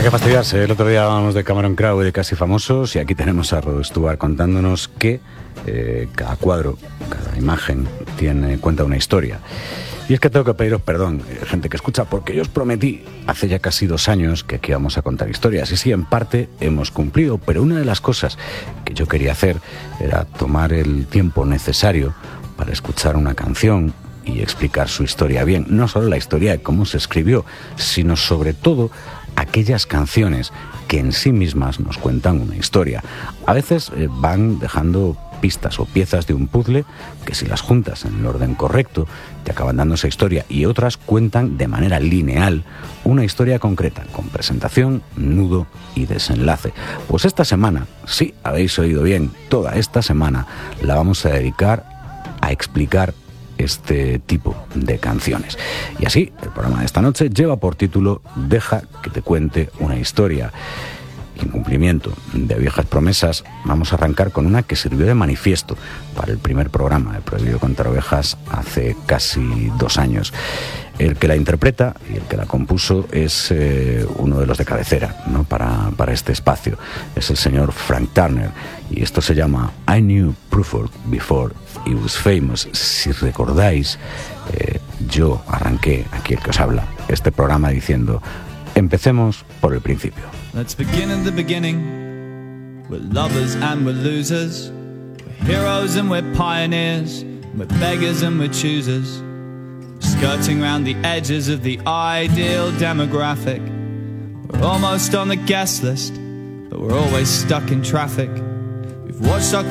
qué fastidiarse. El otro día hablábamos de Cameron Crowe y de Casi Famosos, y aquí tenemos a Rod Stewart contándonos que cada cuadro, cada imagen cuenta una historia. Y es que tengo que pediros perdón, gente que escucha, porque yo os prometí hace ya casi 2 años que aquí íbamos a contar historias. Y sí, en parte hemos cumplido, pero una de las cosas que yo quería hacer era tomar el tiempo necesario para escuchar una canción y explicar su historia bien. No solo la historia de cómo se escribió, sino sobre todo aquellas canciones que en sí mismas nos cuentan una historia. A veces van dejando pistas o piezas de un puzzle que, si las juntas en el orden correcto, te acaban dando esa historia, y otras cuentan de manera lineal una historia concreta, con presentación, nudo y desenlace. Pues esta semana, sí, habéis oído bien, toda esta semana la vamos a dedicar a explicar este tipo de canciones. Y así, el programa de esta noche lleva por título Deja que te cuente una historia. En cumplimiento de viejas promesas, vamos a arrancar con una que sirvió de manifiesto para el primer programa de Prohibido Contar Ovejas hace casi 2 años. El que la interpreta y el que la compuso es uno de los de cabecera, ¿no?, para este espacio. Es el señor Frank Turner, y esto se llama I Knew Bruford Before He Was Famous. Si recordáis, yo arranqué, aquí el que os habla, este programa diciendo: empecemos por el principio. Let's begin at the beginning. We're lovers and we're losers. We're heroes and we're pioneers. We're beggars and we're choosers. Skirting round the edges of the ideal demographic. We're almost on the guest list, but we're always stuck in traffic. We've watched our